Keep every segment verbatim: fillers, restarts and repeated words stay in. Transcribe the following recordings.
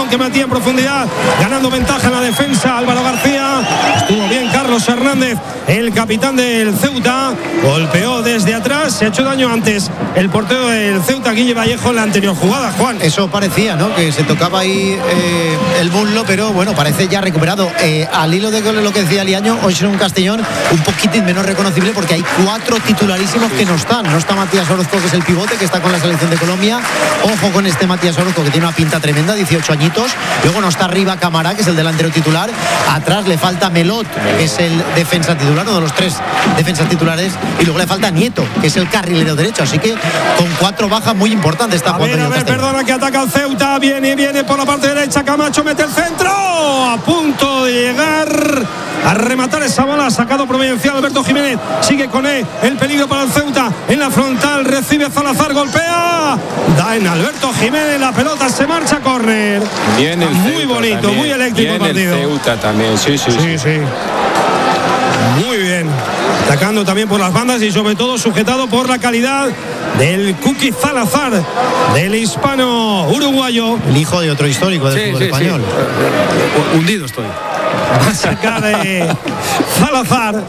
que metía en profundidad, ganando ventaja en la defensa Álvaro García. Estuvo bien Carlos Hernández, el capitán del Ceuta, golpeó desde atrás, se ha hecho daño antes el portero del Ceuta, Guille Vallejo, en la anterior jugada, Juan. Eso parecía, ¿no? Que se tocaba ahí eh, el muslo, pero bueno, parece ya recuperado. Eh, al hilo de lo que decía Liaño, hoy es un Castellón un poquitín menos reconocible porque hay cuatro titularísimos que no están. No está Matías Orozco, que es el pivote, que está con la selección de Colombia. Ojo con este Matías Orozco, que tiene una pinta tremenda, dieciocho añitos. Luego no está arriba Camará, que es el delantero titular. Atrás le falta Melot, que es el defensa titular, uno de los tres defensas titulares. Y luego le falta Nieto, que es el carrilero derecho. Así que con cuatro bajas muy importantes está jugando. A ver, a ver, perdona, que ataca el Ceuta. Viene, viene por la parte derecha. Camacho mete el centro. A punto de llegar a rematar esa bola. Sacado providencial Alberto Jiménez. Sigue con él. El peligro para el Ceuta. En la frontal recibe Salazar. Golpea. Da en Alberto Jiménez. La pelota se marcha a córner. Bien el muy Ceuta bonito, también. muy eléctrico Bien el partido. El Ceuta también. Sí, sí, sí, sí. sí. Muy bien. Atacando también por las bandas y sobre todo sujetado por la calidad del Cookie Salazar, del hispano uruguayo. El hijo de otro histórico del sí, fútbol sí, español. Sí. Hundido estoy. Va a sacar eh, Salazar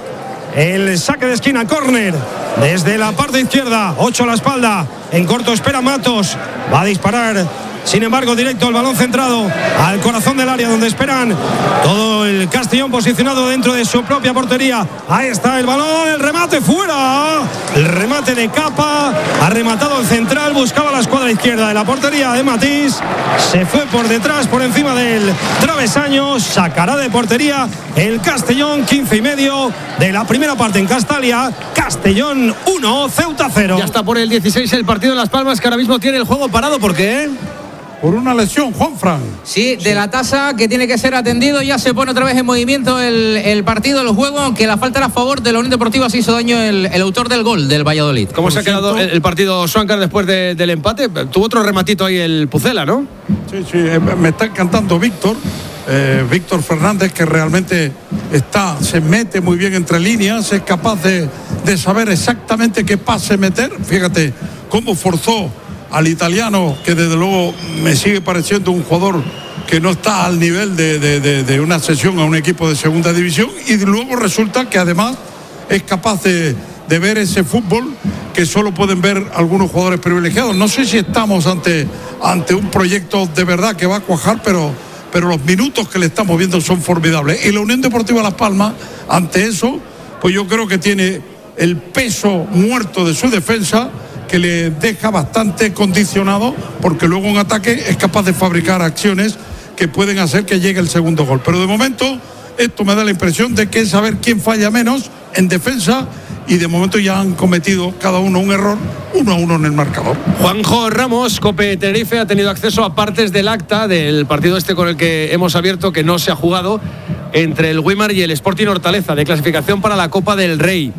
el saque de esquina, córner desde la parte izquierda, ocho a la espalda, en corto espera Matos, va a disparar. Sin embargo, directo el balón centrado al corazón del área, donde esperan todo el Castellón posicionado dentro de su propia portería. Ahí está el balón, el remate fuera. El remate de Capa, ha rematado el central, buscaba la escuadra izquierda de la portería de Matís. Se fue por detrás, por encima del travesaño. Sacará de portería el Castellón, quince y medio de la primera parte en Castalia. Castellón uno, Ceuta cero. Ya está por el dieciséis el partido en Las Palmas, que ahora mismo tiene el juego parado. ¿Por qué? Por una lesión, Juanfran. Sí, de la tasa, que tiene que ser atendido. Ya se pone otra vez en movimiento el, el partido, el juego, aunque la falta era a favor de la Unión Deportiva. Se hizo daño el, el autor del gol del Valladolid. ¿Cómo Por se ha quedado el, el partido, Suáncar, después de, del empate? Tuvo otro rematito ahí el Pucela, ¿no? Sí, sí, me está encantando Víctor. Eh, Víctor Fernández, que realmente está, se mete muy bien entre líneas, es capaz de, de saber exactamente qué pase meter. Fíjate cómo forzó al italiano, que desde luego me sigue pareciendo un jugador que no está al nivel de, de, de, de una sesión a un equipo de segunda división, y luego resulta que además es capaz de, de ver ese fútbol que solo pueden ver algunos jugadores privilegiados. No sé si estamos ante, ante un proyecto de verdad que va a cuajar, pero, pero los minutos que le estamos viendo son formidables. Y la Unión Deportiva Las Palmas, ante eso, pues yo creo que tiene el peso muerto de su defensa, que le deja bastante condicionado, porque luego en ataque es capaz de fabricar acciones que pueden hacer que llegue el segundo gol. Pero de momento esto me da la impresión de que es saber quién falla menos en defensa, y de momento ya han cometido cada uno un error, uno a uno en el marcador. Juanjo Ramos, COPE Tenerife, ha tenido acceso a partes del acta del partido este con el que hemos abierto, que no se ha jugado, entre el Güímar y el Sporting Hortaleza, de clasificación para la Copa del Rey.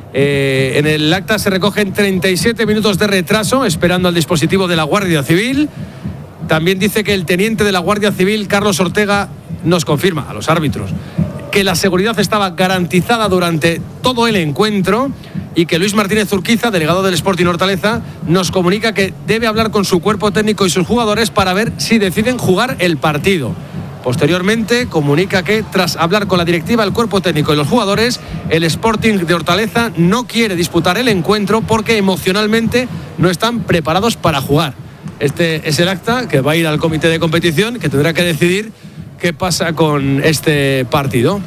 Eh, en el acta se recogen treinta y siete minutos de retraso esperando al dispositivo de la Guardia Civil. También dice que el teniente de la Guardia Civil, Carlos Ortega, nos confirma a los árbitros que la seguridad estaba garantizada durante todo el encuentro, y que Luis Martínez Urquiza, delegado del Sporting Hortaleza, nos comunica que debe hablar con su cuerpo técnico y sus jugadores para ver si deciden jugar el partido. Posteriormente comunica que, tras hablar con la directiva, el cuerpo técnico y los jugadores, el Sporting de Hortaleza no quiere disputar el encuentro porque emocionalmente no están preparados para jugar. Este es el acta que va a ir al comité de competición, que tendrá que decidir qué pasa con este partido.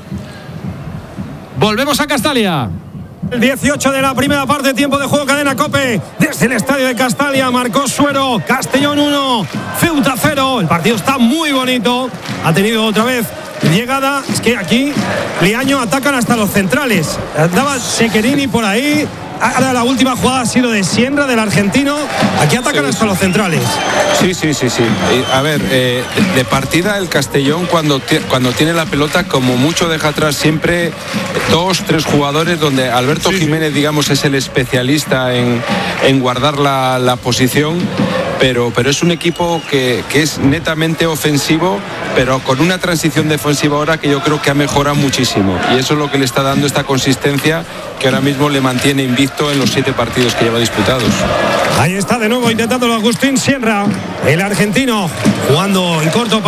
Volvemos a Castalia. El dieciocho de la primera parte, tiempo de juego, cadena COPE. Desde el estadio de Castalia, marcó Suero. Castellón uno, Ceuta cero. El partido está muy bonito. Ha tenido otra vez llegada. Es que aquí Liaño atacan hasta los centrales. Andaba Sequerini por ahí. Ahora la última jugada ha sido de Sienra, del argentino. Aquí atacan sí, hasta los centrales. Sí, sí, sí, sí. A ver, eh, de partida el Castellón, cuando, cuando tiene la pelota, como mucho deja atrás siempre dos, tres jugadores, donde Alberto sí, Jiménez, sí. digamos, es el especialista en, en guardar la, la posición. Pero, pero es un equipo que, que es netamente ofensivo, pero con una transición defensiva ahora que yo creo que ha mejorado muchísimo. Y eso es lo que le está dando esta consistencia que ahora mismo le mantiene invicto en los siete partidos que lleva disputados. Ahí está de nuevo intentándolo Agustín Sienra, el argentino, jugando en corto.